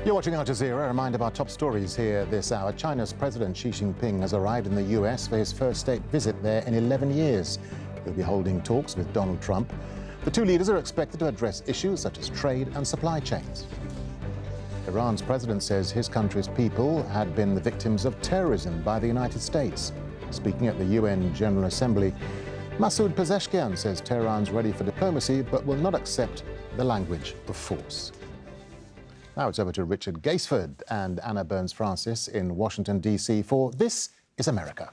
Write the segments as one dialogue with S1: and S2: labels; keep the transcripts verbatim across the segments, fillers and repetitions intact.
S1: You're watching Al Jazeera. A reminder of our top stories here this hour. China's President Xi Jinping has arrived in the U S for his first state visit there in eleven years. He'll be holding talks with Donald Trump. The two leaders are expected to address issues such as trade and supply chains. Iran's president says his country's people had been the victims of terrorism by the United States. Speaking at the U N General Assembly, Masoud Pezeshkian says Tehran's ready for diplomacy but will not accept the language of force. Now it's over to Richard Gaisford and Anna Burns-Francis in Washington, D C for This is America.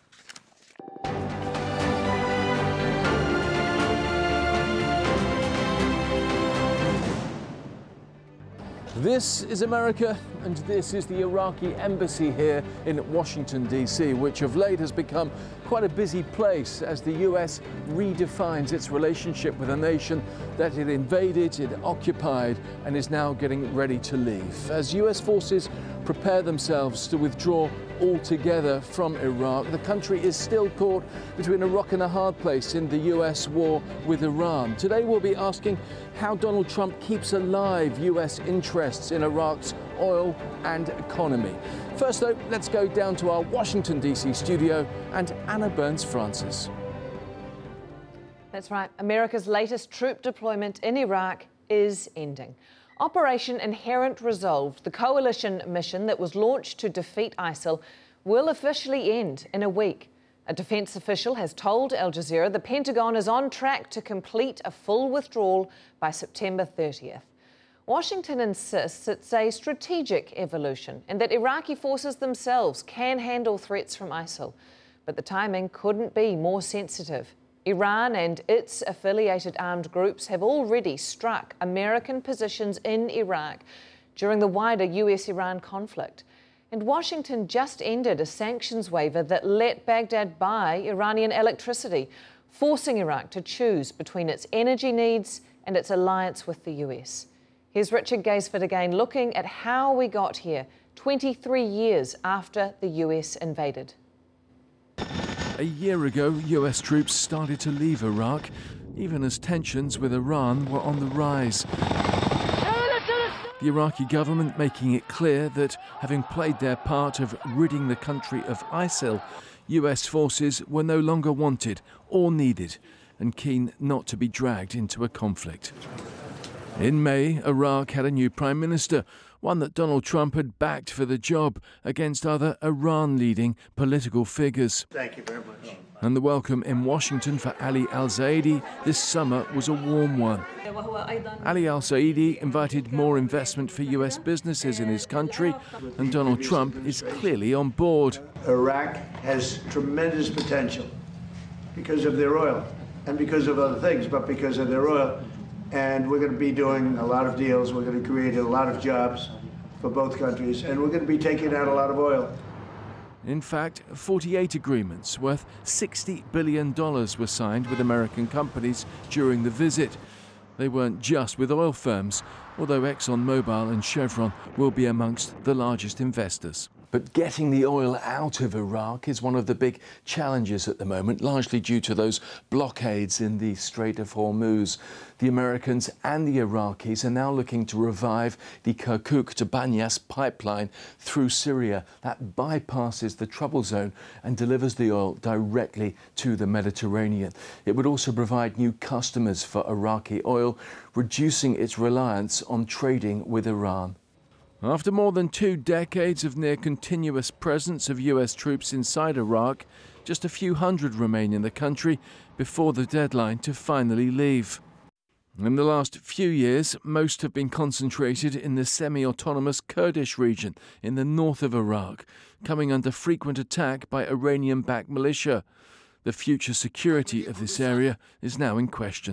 S2: This is America, and this is the Iraqi embassy here in Washington, D C, which of late has become quite a busy place as the U S redefines its relationship with a nation that it invaded, it occupied, and is now getting ready to leave. As U S forces prepare themselves to withdraw altogether from Iraq, the country is still caught between a rock and a hard place in the U S war with Iran. Today we'll be asking how Donald Trump keeps alive U S interests in Iraq's oil and economy. First though, let's go down to our Washington D C studio and Anna Burns-Francis.
S3: That's right. America's latest troop deployment in Iraq is ending. Operation Inherent Resolve, the coalition mission that was launched to defeat ISIL, will officially end in a week. A defence official has told Al Jazeera the Pentagon is on track to complete a full withdrawal by September thirtieth. Washington insists it's a strategic evolution and that Iraqi forces themselves can handle threats from ISIL. But the timing couldn't be more sensitive. Iran and its affiliated armed groups have already struck American positions in Iraq during the wider U S Iran conflict. And Washington just ended a sanctions waiver that let Baghdad buy Iranian electricity, forcing Iraq to choose between its energy needs and its alliance with the U S. Here's Richard Gaisford again, looking at how we got here, twenty-three years after the U S invaded.
S2: A year ago, U S troops started to leave Iraq, even as tensions with Iran were on the rise. The Iraqi government making it clear that, having played their part of ridding the country of ISIL, U S forces were no longer wanted or needed and keen not to be dragged into a conflict. In May, Iraq had a new prime minister, one that Donald Trump had backed for the job against other Iran-leading political figures.
S4: Thank you very much.
S2: And the welcome in Washington for Ali al-Zaidi this summer was a warm one. Ali al-Zaidi invited more investment for U S businesses in his country, and Donald Trump is clearly on board.
S4: Iraq has tremendous potential because of their oil and because of other things, but because of their oil. And we're going to be doing a lot of deals. We're going to create a lot of jobs for both countries, and we're going to be taking out a lot of oil.
S2: In fact, forty-eight agreements worth sixty billion dollars were signed with American companies during the visit. They weren't just with oil firms, although ExxonMobil and Chevron will be amongst the largest investors. But getting the oil out of Iraq is one of the big challenges at the moment, largely due to those blockades in the Strait of Hormuz. The Americans and the Iraqis are now looking to revive the Kirkuk to Banyas pipeline through Syria. That bypasses the trouble zone and delivers the oil directly to the Mediterranean. It would also provide new customers for Iraqi oil, reducing its reliance on trading with Iran. After more than two decades of near-continuous presence of U S troops inside Iraq, just a few hundred remain in the country before the deadline to finally leave. In the last few years, most have been concentrated in the semi-autonomous Kurdish region in the north of Iraq, coming under frequent attack by Iranian-backed militia. The future security of this area is now in question.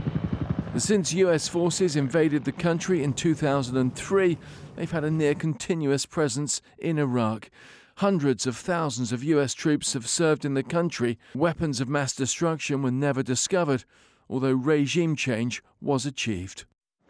S2: Since U S forces invaded the country in two thousand three, they've had a near-continuous presence in Iraq. Hundreds of thousands of U S troops have served in the country. Weapons of mass destruction were never discovered, although regime change was achieved.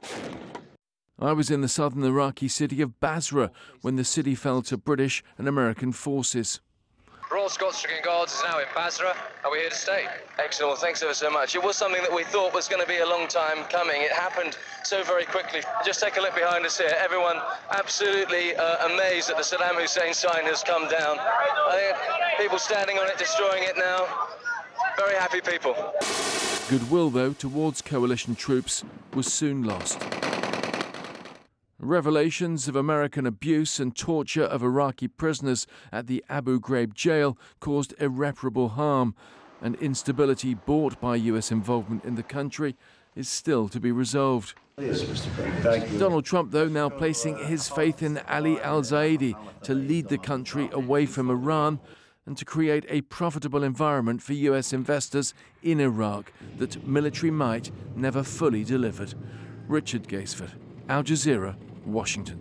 S2: I was in the southern Iraqi city of Basra when the city fell to British and American forces.
S5: Royal Scots Dragoon Guards is now in Basra, and we're here to stay. Excellent. Well, thanks ever so much. It was something that we thought was going to be a long time coming. It happened so very quickly. Just take a look behind us here. Everyone absolutely uh, amazed that the Saddam Hussein sign has come down. I think people standing on it, destroying it now. Very happy people.
S2: Goodwill, though, towards coalition troops was soon lost. Revelations of American abuse and torture of Iraqi prisoners at the Abu Ghraib jail caused irreparable harm, and instability brought by U S involvement in the country is still to be resolved.
S4: Yes, Mister President. Thank you.
S2: Donald Trump, though, now placing his faith in Ali al-Zaidi to lead the country away from Iran and to create a profitable environment for U S investors in Iraq that military might never fully delivered. Richard Gaisford, Al Jazeera, Washington.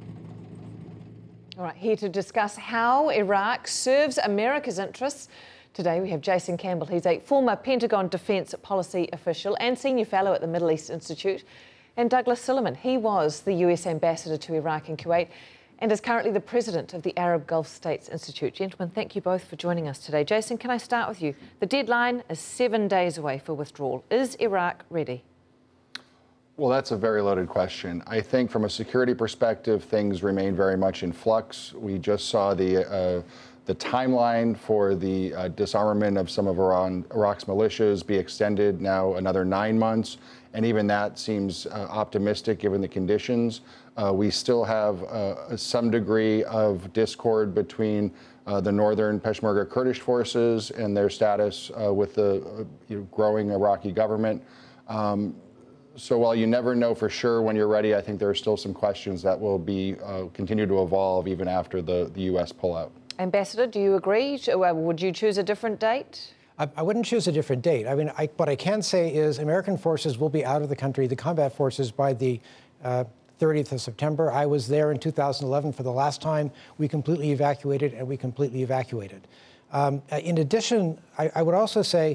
S3: All right, here to discuss how Iraq serves America's interests. Today we have Jason Campbell. He's a former Pentagon Defence Policy official and Senior Fellow at the Middle East Institute. And Douglas Silliman. He was the U S Ambassador to Iraq and Kuwait and is currently the President of the Arab Gulf States Institute. Gentlemen, thank you both for joining us today. Jason, can I start with you? The deadline is seven days away for withdrawal. Is Iraq ready?
S6: Well, that's a very loaded question. I think from a security perspective, things remain very much in flux. We just saw the uh, the timeline for the uh, disarmament of some of Iran, Iraq's militias be extended now another nine months, and even that seems uh, optimistic given the conditions. Uh, we still have uh, some degree of discord between uh, the northern Peshmerga Kurdish forces and their status uh, with the uh, you know, growing Iraqi government. Um, So while you never know for sure when you're ready, I think there are still some questions that will be uh, continue to evolve even after the, the U S pullout. Ambassador, do you agree? Would you choose a different date?
S7: I, I wouldn't choose a different date. I mean, I, what I can say is American forces will be out of the country, the combat forces, by the uh, thirtieth of September. I was there in two thousand eleven for the last time. We completely evacuated, and we completely evacuated. Um, in addition, I, I would also say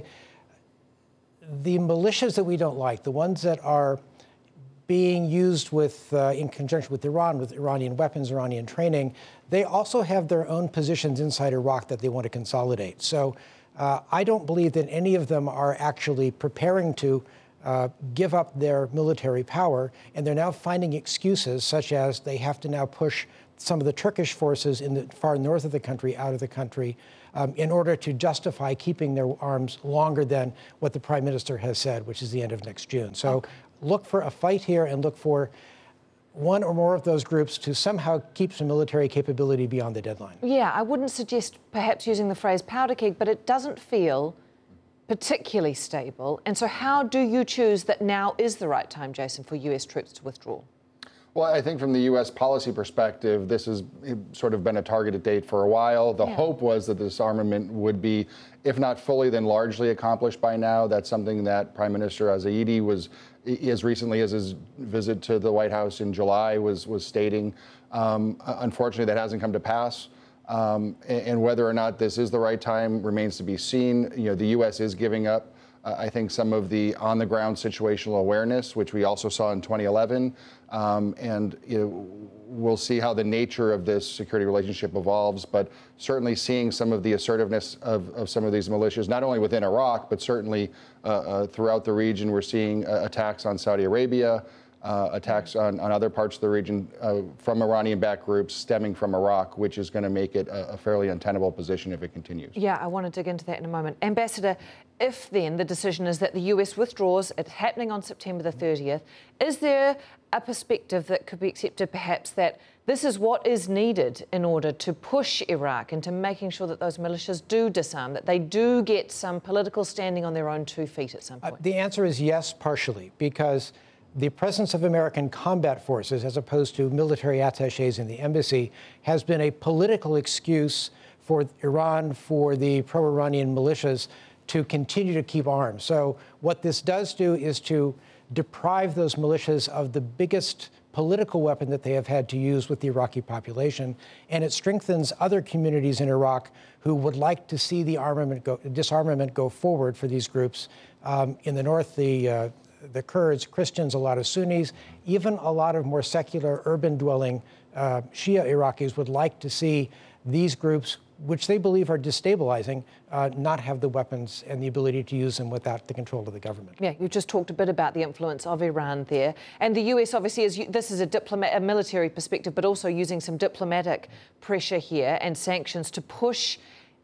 S7: the militias that we don't like, the ones that are being used with, uh, in conjunction with Iran, with Iranian weapons, Iranian training, they also have their own positions inside Iraq that they want to consolidate. So uh, I don't believe that any of them are actually preparing to uh, give up their military power, and they're now finding excuses such as they have to now push some of the Turkish forces in the far north of the country out of the country um, in order to justify keeping their arms longer than what the Prime Minister has said, which is the end of next June. So okay. Look for a fight here and look for one or more of those groups to somehow keep some military capability beyond the deadline.
S3: Yeah, I wouldn't suggest perhaps using the phrase powder keg, but it doesn't feel particularly stable. And so how do you choose that now is the right time, Jason, for U S troops to withdraw?
S6: Well, I think from the U S policy perspective, this has sort of been a targeted date for a while. The yeah. hope was that the disarmament would be, if not fully, then largely accomplished by now. That's something that Prime Minister al-Zaidi was, as recently as his visit to the White House in July, was, was stating. Um, unfortunately, that hasn't come to pass. Um, and, and whether or not this is the right time remains to be seen. You know, the U S is giving up Uh, I think some of the on-the-ground situational awareness, which we also saw in twenty eleven, um, and you know, we'll see how the nature of this security relationship evolves, but certainly seeing some of the assertiveness of, of some of these militias, not only within Iraq, but certainly uh, uh, throughout the region. We're seeing uh, attacks on Saudi Arabia, uh, attacks on, on other parts of the region uh, from Iranian-backed groups stemming from Iraq, which is going to make it a, a fairly untenable position if it continues.
S3: Yeah, I want to dig into that in a moment. Ambassador, if then the decision is that the U S withdraws, it's happening on September the thirtieth, is there a perspective that could be accepted perhaps that this is what is needed in order to push Iraq into making sure that those militias do disarm, that they do get some political standing on their own two feet at some point?
S7: Uh, the answer is yes, partially, because the presence of American combat forces, as opposed to military attachés in the embassy, has been a political excuse for Iran, for the pro-Iranian militias, to continue to keep arms. So what this does do is to deprive those militias of the biggest political weapon that they have had to use with the Iraqi population, and it strengthens other communities in Iraq who would like to see the armament go, disarmament go forward for these groups. Um, in the north, the uh, the Kurds, Christians, a lot of Sunnis, even a lot of more secular, urban-dwelling uh, Shia Iraqis would like to see these groups, which they believe are destabilizing, uh, not have the weapons and the ability to use them without the control of the government.
S3: Yeah, you just talked a bit about the influence of Iran there. And the U S obviously, is this is a, diplomat, a military perspective, but also using some diplomatic pressure here and sanctions to push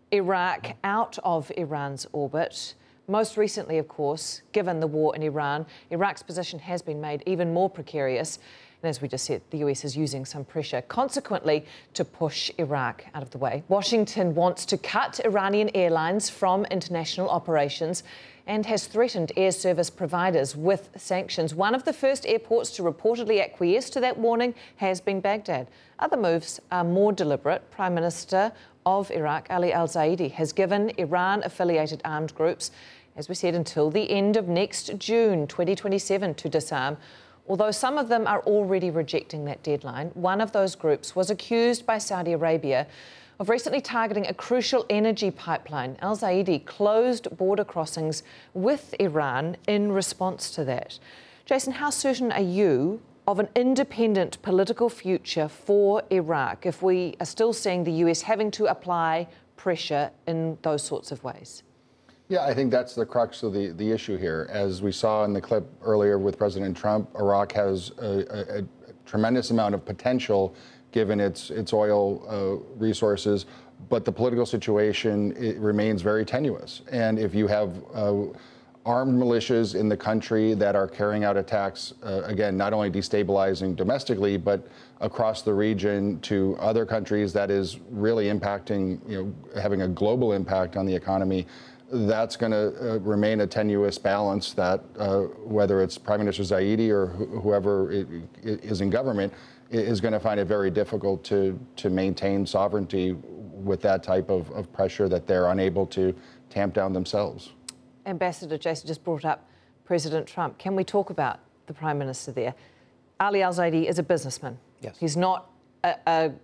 S3: Iraq out of Iran's orbit. Most recently, of course, given the war in Iran, Iraq's position has been made even more precarious. And as we just said, the U S is using some pressure, consequently, to push Iraq out of the way. Washington wants to cut Iranian airlines from international operations and has threatened air service providers with sanctions. One of the first airports to reportedly acquiesce to that warning has been Baghdad. Other moves are more deliberate. Prime Minister of Iraq, Ali al-Zaidi, has given Iran-affiliated armed groups, as we said, until the end of next June twenty twenty-seven to disarm. Although some of them are already rejecting that deadline, one of those groups was accused by Saudi Arabia of recently targeting a crucial energy pipeline. Al-Zaidi closed border crossings with Iran in response to that. Jason, how certain are you of an independent political future for Iraq if we are still seeing the U S having to apply pressure in those sorts of ways?
S6: Yeah, I think that's the crux of the, the issue here. As we saw in the clip earlier with President Trump, Iraq has a, a, a tremendous amount of potential given its, its oil uh, resources, but the political situation it remains very tenuous. And if you have uh, armed militias in the country that are carrying out attacks, uh, again, not only destabilizing domestically, but across the region to other countries, that is really impacting, you know, having a global impact on the economy, that's going to uh, remain a tenuous balance that uh, whether it's Prime Minister Zaidi or wh whoever it, it is in government is going to find it very difficult to, to maintain sovereignty with that type of, of pressure that they're unable to tamp down themselves.
S3: Ambassador Jason just brought up President Trump. Can we talk about the Prime Minister there? Ali al-Zaidi is a businessman.
S7: Yes.
S3: He's not a, a,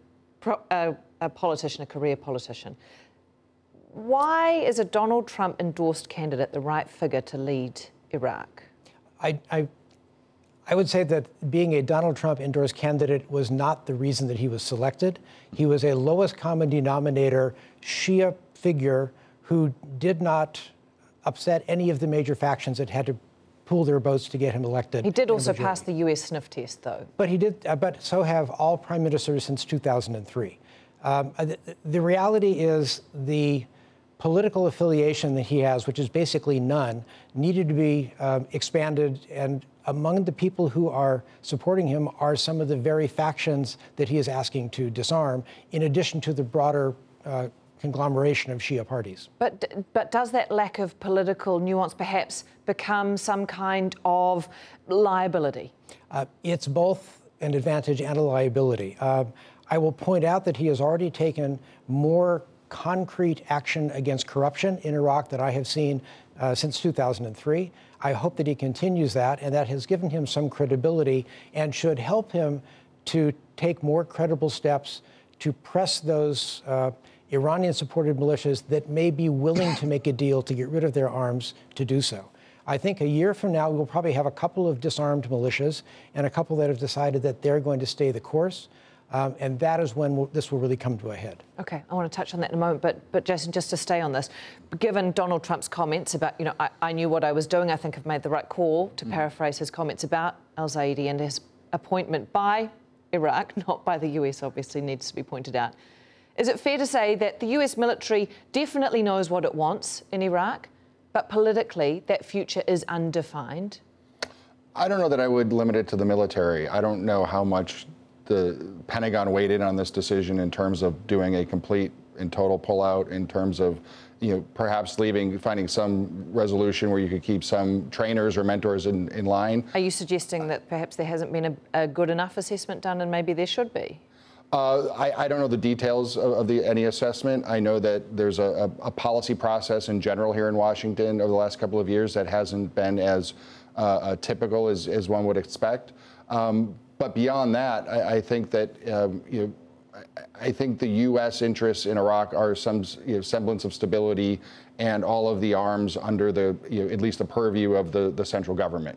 S3: a, a politician, a career politician. Why is a Donald Trump endorsed candidate the right figure to lead Iraq?
S7: I, I, I would say that being a Donald Trump endorsed candidate was not the reason that he was selected. He was a lowest common denominator Shia figure who did not upset any of the major factions that had to pool their votes to get him elected.
S3: He did also pass the U S sniff test, though.
S7: But he did. Uh, but so have all prime ministers since two thousand three. Um, the, the reality is the political affiliation that he has, which is basically none, needed to be um, expanded. And among the people who are supporting him are some of the very factions that he is asking to disarm, in addition to the broader uh, conglomeration of Shia parties.
S3: But, but does that lack of political nuance perhaps become some kind of liability? Uh,
S7: it's both an advantage and a liability. Uh, I will point out that he has already taken more concrete action against corruption in Iraq that I have seen uh, since two thousand three. I hope that he continues that, and that has given him some credibility and should help him to take more credible steps to press those uh, Iranian-supported militias that may be willing to make a deal to get rid of their arms to do so. I think a year from now, we'll probably have a couple of disarmed militias and a couple that have decided that they're going to stay the course. Um, and that is when we'll, this will really come to a head.
S3: OK, I want to touch on that in a moment. But, but Jason, just to stay on this, given Donald Trump's comments about, you know, I, I knew what I was doing, I think I've made the right call, to mm. paraphrase his comments about al-Zaidi and his appointment by Iraq, not by the U S, obviously, needs to be pointed out. Is it fair to say that the U S military definitely knows what it wants in Iraq, but politically that future is undefined?
S6: I don't know that I would limit it to the military. I don't know how much the Pentagon weighed in on this decision in terms of doing a complete and total pullout, in terms of, you know, perhaps leaving, finding some resolution where you could keep some trainers or mentors in, in line.
S3: Are you suggesting that perhaps there hasn't been a, a good enough assessment done and maybe there should be?
S6: Uh, I, I don't know the details of, of the, any assessment. I know that there's a, a, a policy process in general here in Washington over the last couple of years that hasn't been as uh, uh, typical as, as one would expect. Um, but beyond that, I, I think that um, you know, I, I think the U S interests in Iraq are some you know, semblance of stability and all of the arms under the you know, at least the purview of the, the central government.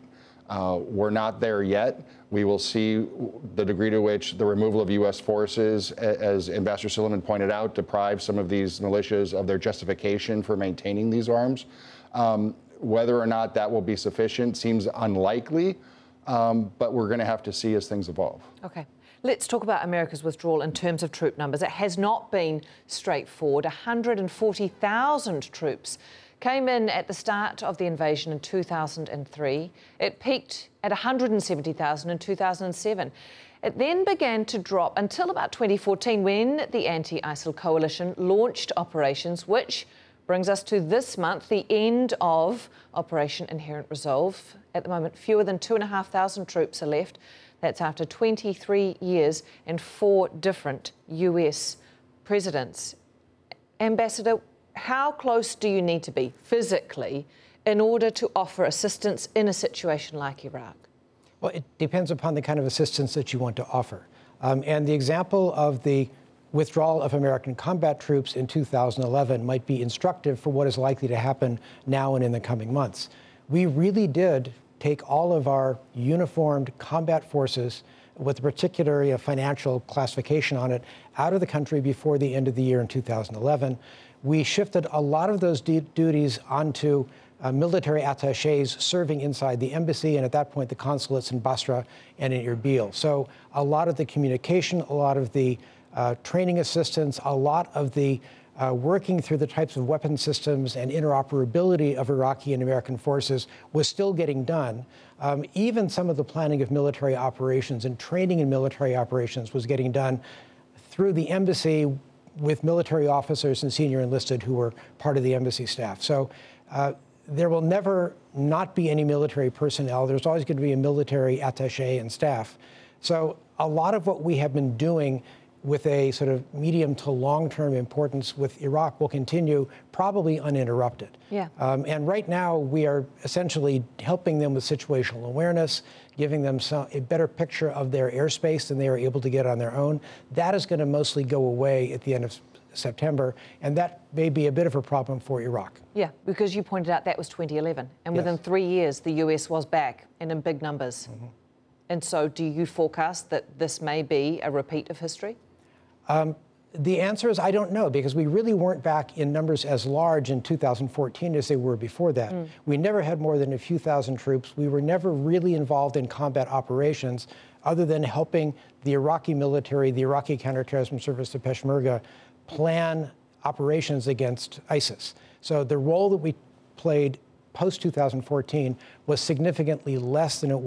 S6: Uh, we're not there yet. We will see the degree to which the removal of U S forces, as Ambassador Silliman pointed out, deprives some of these militias of their justification for maintaining these arms. Um, whether or not that will be sufficient seems unlikely, um, but we're going to have to see as things evolve.
S3: Okay. Let's talk about America's withdrawal in terms of troop numbers. It has not been straightforward. one hundred forty thousand troops came in at the start of the invasion in two thousand three. It peaked at one hundred seventy thousand in two thousand seven. It then began to drop until about twenty fourteen, when the anti-ISIL coalition launched operations, which brings us to this month, the end of Operation Inherent Resolve. At the moment, fewer than two thousand five hundred troops are left. That's after twenty-three years and four different U S presidents. Ambassador, how close do you need to be physically in order to offer assistance in a situation like Iraq?
S7: Well, it depends upon the kind of assistance that you want to offer. Um, and the example of the withdrawal of American combat troops in two thousand eleven might be instructive for what is likely to happen now and in the coming months. We really did take all of our uniformed combat forces, with particularly a financial classification on it, out of the country before the end of the year in two thousand eleven. We shifted a lot of those duties onto uh, military attachés serving inside the embassy, and at that point, the consulates in Basra and in Erbil. So a lot of the communication, a lot of the uh, training assistance, a lot of the Uh, working through the types of weapon systems and interoperability of Iraqi and American forces was still getting done. Um, even some of the planning of military operations and training in military operations was getting done through the embassy with military officers and senior enlisted who were part of the embassy staff. So uh, there will never not be any military personnel. There's always going to be a military attaché and staff. So a lot of what we have been doing with a sort of medium to long-term importance with Iraq will continue probably uninterrupted.
S3: Yeah.
S7: Um, and right now we are essentially helping them with situational awareness, giving them some, a better picture of their airspace than they are able to get on their own. That is going to mostly go away at the end of September, and that may be a bit of a problem for Iraq.
S3: Yeah, because you pointed out that was twenty eleven, and within
S7: Yes.
S3: three years the U S was back and in big numbers. Mm-hmm. And so do you forecast that this may be a repeat of history?
S7: Um, the answer is I don't know, because we really weren't back in numbers as large in two thousand fourteen as they were before that. Mm. We never had more than a few thousand troops. We were never really involved in combat operations other than helping the Iraqi military, the Iraqi counterterrorism service, the Peshmerga, plan operations against ISIS. So the role that we played post two thousand fourteen was significantly less than it